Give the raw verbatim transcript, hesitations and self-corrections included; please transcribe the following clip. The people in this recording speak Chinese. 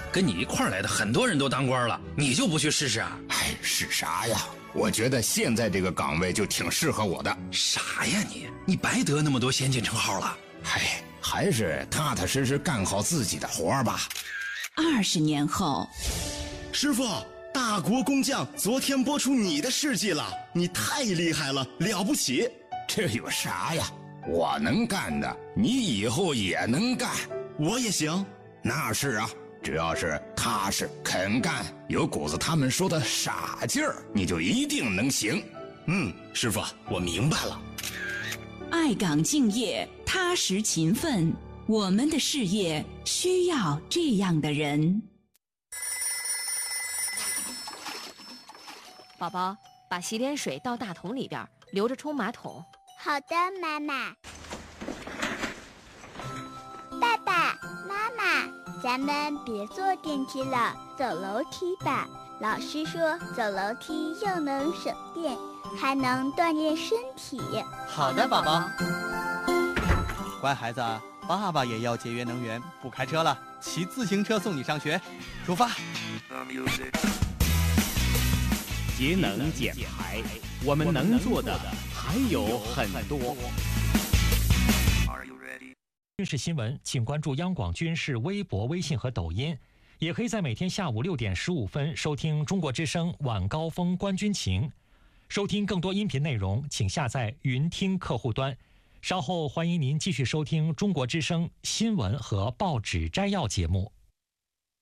跟你一块儿来的很多人都当官了，你就不去试试啊？ 哎，是啥呀？我觉得现在这个岗位就挺适合我的。 啥呀你？你白得那么多先进称号了。 嗨，还是踏踏实实干好自己的活儿吧。 二十年后， 师傅，大国工匠昨天播出你的事迹了，你太厉害了，了不起。 这有啥呀？我能干的，你以后也能干。 我也行。 那是啊，只要是踏实肯干，有股子他们说的傻劲儿，你就一定能行。 嗯，师傅，我明白了。 爱岗敬业，踏实勤奋，我们的事业需要这样的人。 宝宝，把洗脸水倒大桶里边，留着冲马桶。 好的，妈妈。爸爸妈妈，咱们别坐电梯了，走楼梯吧。老师说走楼梯又能省电，还能锻炼身体。 好的，宝宝。乖孩子，爸爸也要节约能源，不开车了，骑自行车送你上学。出发。 节能减排，我们能做的还有很多。 军事新闻，请关注央广军事微博、微信和抖音，也可以在每天下午六点十五分收听中国之声晚高峰关军情。收听更多音频内容，请下载云听客户端。稍后欢迎您继续收听中国之声新闻和报纸摘要节目。